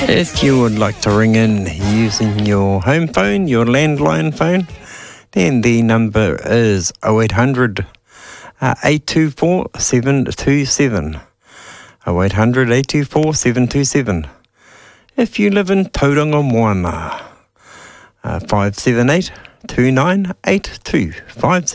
If you would like to ring in using your home phone, your landline phone, then the number is 0800 824 727. 0800 824 727. If you live in Tauranga Moana, 578 2982.